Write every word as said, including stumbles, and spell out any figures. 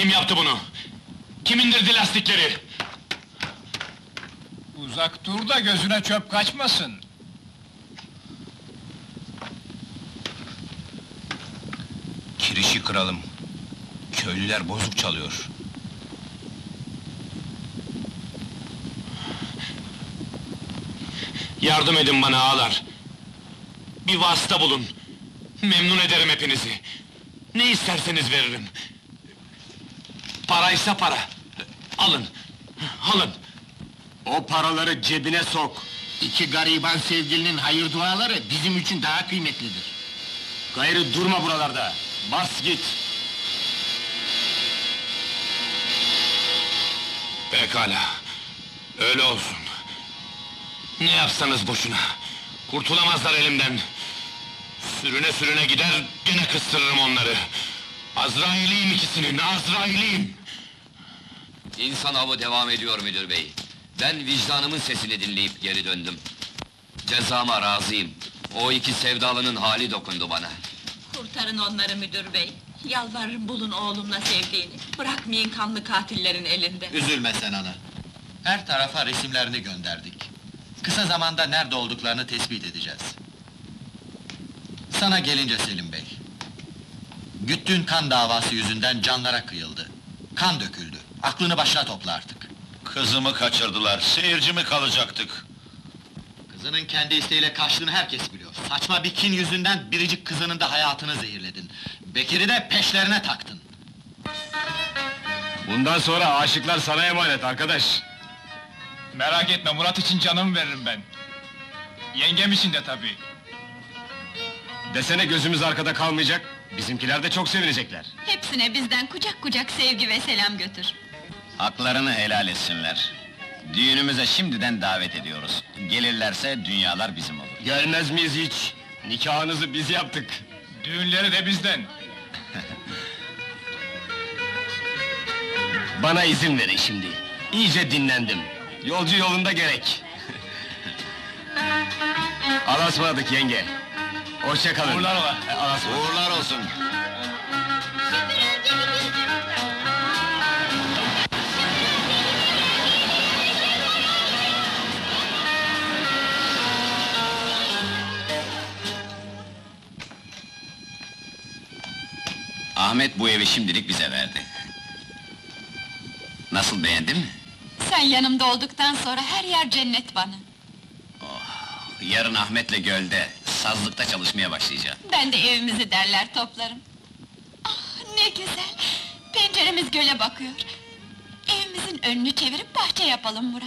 Kim yaptı bunu? Kim indirdi lastikleri? Uzak dur da gözüne çöp kaçmasın. Kirişi kıralım. Köylüler bozuk çalıyor. Yardım edin bana ağalar! Bir vasıta bulun! Memnun ederim hepinizi! Ne isterseniz veririm! Paraysa para! Alın! Alın! O paraları cebine sok! İki gariban sevgilinin hayır duaları bizim için daha kıymetlidir. Gayrı durma buralarda! Bas git! Pekala! Öyle olsun! Ne yapsanız boşuna! Kurtulamazlar elimden! Sürüne sürüne gider, gene kıstırırım onları! Azrail'iyim ikisinin, Azrail'iyim! İnsan avı devam ediyor müdür bey. Ben vicdanımın sesini dinleyip geri döndüm. Cezama razıyım. O iki sevdalının hali dokundu bana. Kurtarın onları müdür bey! Yalvarırım bulun oğlumla sevdiğini! Bırakmayın kanlı katillerin elinde! Üzülme sen ana. Her tarafa resimlerini gönderdik. Kısa zamanda nerede olduklarını tespit edeceğiz. Sana gelince Selim bey. Güttüğün kan davası yüzünden canlara kıyıldı. Kan döküldü. Aklını başına topla artık. Kızımı kaçırdılar, seyirci mi kalacaktık? Kızının kendi isteğiyle kaçtığını herkes biliyor. Saçma bir kin yüzünden biricik kızının da hayatını zehirledin. Bekir'i de peşlerine taktın. Bundan sonra aşıklar sana emanet arkadaş! Merak etme, Murat için canımı veririm ben. Yengem için de tabii. Desene gözümüz arkada kalmayacak, bizimkiler de çok sevinecekler. Hepsine bizden kucak kucak sevgi ve selam götür! Haklarını helal etsinler. Düğünümüze şimdiden davet ediyoruz. Gelirlerse dünyalar bizim olur. Gelmez miyiz hiç? Nikahınızı biz yaptık. Düğünleri de bizden. Bana izin verin şimdi. İyice dinlendim. Yolcu yolunda gerek. Allah'a ısmarladık yenge. Hoşça kalın. Uğurlar ola. E, Allah'a ısmarladık. Uğurlar olsun. Ahmet bu evi şimdilik bize verdi. Nasıl, beğendin mi? Sen yanımda olduktan sonra her yer cennet bana! Yarın Ahmet'le gölde, sazlıkta çalışmaya başlayacağım. Ben de evimizi derler toplarım! Ah, ne güzel! Penceremiz göle bakıyor! Evimizin önünü çevirip bahçe yapalım Murat!